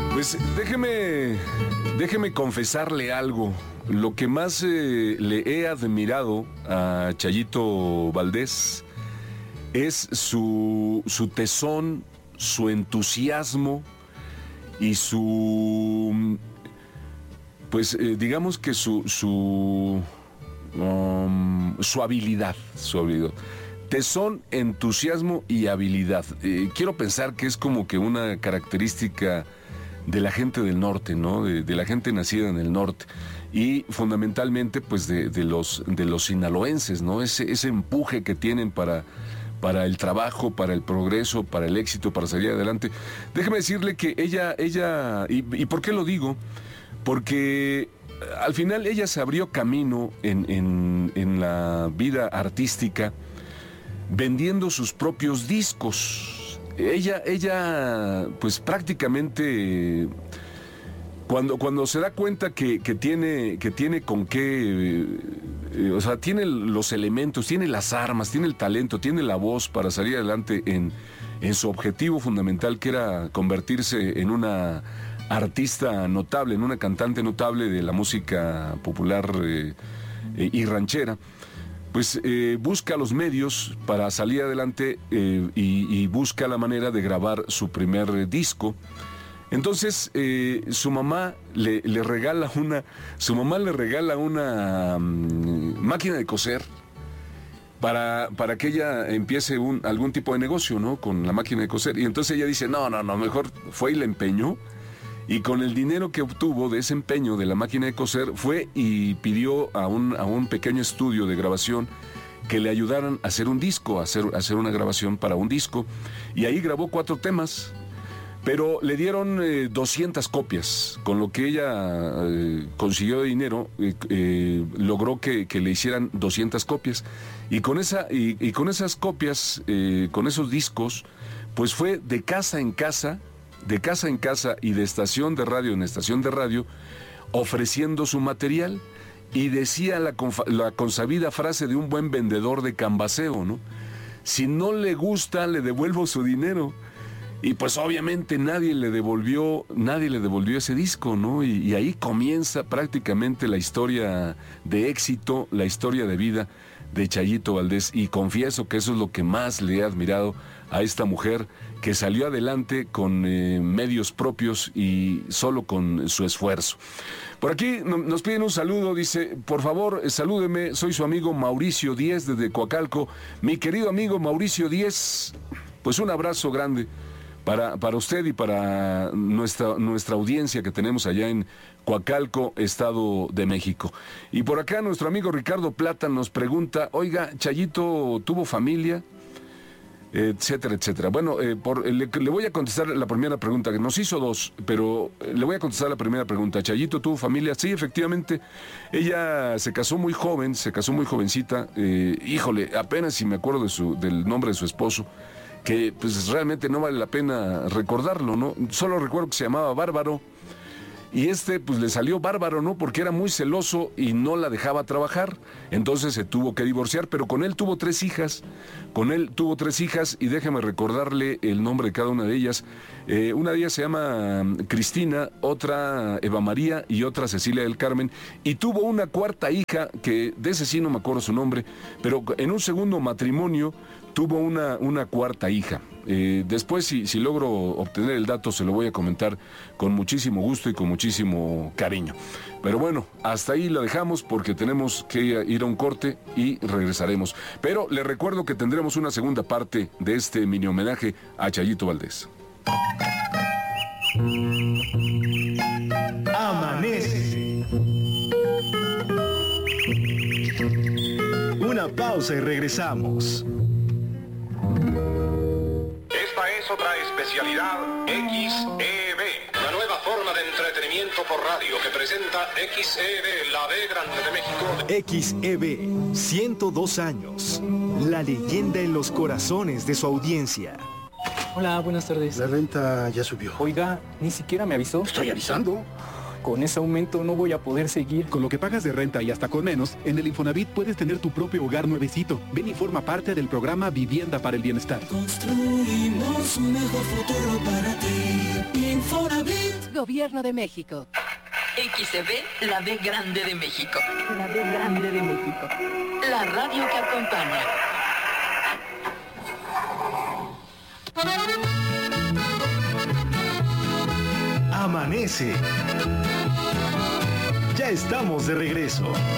Pues déjeme confesarle algo. Lo que más le he admirado a Chayito Valdés es su tesón, su entusiasmo y pues digamos que su habilidad. Tesón, entusiasmo y habilidad. Quiero pensar que es como que una característica de la gente del norte, ¿no? De la gente nacida en el norte. Y fundamentalmente, pues, de los sinaloenses, ¿no? Ese empuje que tienen para el trabajo, para el progreso, para el éxito, para salir adelante. Déjeme decirle que ella ¿y por qué lo digo? Porque al final ella se abrió camino en la vida artística vendiendo sus propios discos. Ella pues prácticamente cuando se da cuenta que tiene con qué, o sea, tiene los elementos, tiene las armas, tiene el talento, tiene la voz para salir adelante en su objetivo fundamental, que era convertirse en una artista notable, en una cantante notable de la música popular y ranchera, pues busca los medios para salir adelante y busca la manera de grabar su primer disco. Entonces su mamá le regala una máquina de coser para que ella empiece algún tipo de negocio, ¿no? Con la máquina de coser. Y entonces ella dice, no, mejor fue y la empeñó. Y con el dinero que obtuvo de ese empeño de la máquina de coser, fue y pidió a un pequeño estudio de grabación que le ayudaran a hacer un disco, a hacer una grabación para un disco. Y ahí grabó 4 temas, pero le dieron 200 copias. Con lo que ella consiguió de dinero, logró que le hicieran 200 copias. Y con esas copias, con esos discos, pues fue de casa en casa y de estación de radio en estación de radio, ofreciendo su material. Y decía la consabida frase de un buen vendedor de cambaceo, ¿no? Si no le gusta, le devuelvo su dinero. Y pues obviamente nadie le devolvió ese disco, ¿no? Y ahí comienza prácticamente la historia de éxito, la historia de vida de Chayito Valdés. Y confieso que eso es lo que más le he admirado a esta mujer, que salió adelante con medios propios y solo con su esfuerzo. Por aquí nos piden un saludo, dice, por favor, salúdeme, soy su amigo Mauricio Díez desde Coacalco. Mi querido amigo Mauricio Díez, pues un abrazo grande para usted y para nuestra audiencia que tenemos allá en Coacalco, Estado de México. Y por acá nuestro amigo Ricardo Plata nos pregunta, oiga, ¿Chayito tuvo familia? Etcétera, etcétera. Bueno, le voy a contestar la primera pregunta, que nos hizo 2, pero le voy a contestar la primera pregunta. ¿Chayito tuvo familia? Sí, efectivamente. Ella se casó muy joven, muy jovencita. Híjole, apenas si me acuerdo del nombre de su esposo, que pues realmente no vale la pena recordarlo, ¿no? Solo recuerdo que se llamaba Bárbaro. Y pues le salió bárbaro, ¿no? Porque era muy celoso y no la dejaba trabajar. Entonces se tuvo que divorciar, pero con él tuvo 3 hijas. Y déjeme recordarle el nombre de cada una de ellas. Una de ellas se llama Cristina, otra Eva María y otra Cecilia del Carmen. Y tuvo una 4ª hija, que de ese sí no me acuerdo su nombre, pero en un segundo matrimonio tuvo una 4ª hija. Después, si logro obtener el dato, se lo voy a comentar con muchísimo gusto y con muchísimo cariño. Pero bueno, hasta ahí lo dejamos porque tenemos que ir a un corte y regresaremos. Pero le recuerdo que tendremos una segunda parte de este mini homenaje a Chayito Valdés. Amanece. Una pausa y regresamos. Esta es otra especialidad XEB, una nueva forma de entretenimiento por radio que presenta XEB, la B grande de México. XEB, 102 años, la leyenda en los corazones de su audiencia. Hola, buenas tardes. La renta ya subió. Oiga, ni siquiera me avisó. Estoy avisando. Con ese aumento no voy a poder seguir. Con lo que pagas de renta y hasta con menos, en el Infonavit puedes tener tu propio hogar nuevecito. Ven y forma parte del programa Vivienda para el Bienestar. Construimos un mejor futuro para ti. Infonavit. Gobierno de México. XCB, la B grande de México. La B grande de México. La radio que acompaña. Amanece. Ya estamos de regreso.